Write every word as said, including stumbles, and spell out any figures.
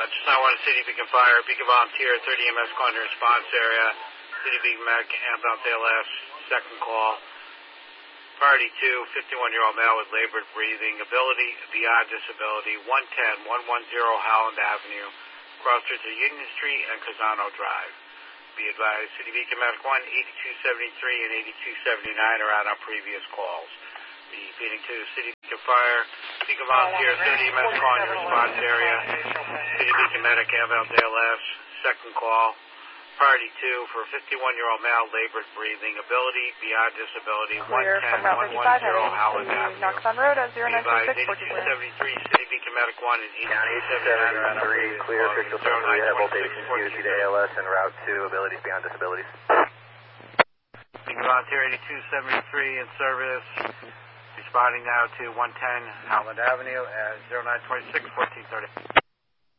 just now want City Beacon Fire, Beacon Volunteer, thirty E M S call in your response area. City Beacon Medic, ambulance A L S, second call. Priority two, fifty-one-year-old male with labored breathing, ability beyond disability, one ten, one ten Howland Avenue, crossroads of Union Street and Casano Drive. Be advised, City Beacon Medic one, eighty-two seventy-three and eighty-two seventy-nine are out on previous calls. Repeating to City Beacon Fire, Beacon Volunteer, thirty E M S call in your response area. City Beacon Medic, ambulance A L S, second call. Priority two for fifty-one-year-old male, labored breathing, ability beyond disability, one ten, one ten Howland Avenue. Knoxon Road at zero nine two six, eighty-two seventy-three, City Beacon Medic one and eighty-two seventy-nine are out on previous clear, calls. official three, have voltage U T to A L S and route two, abilities beyond disabilities. Beacon Volunteer eighty-two seventy-three in service. Responding now to one ten Howland Avenue at zero nine two six, fourteen thirty.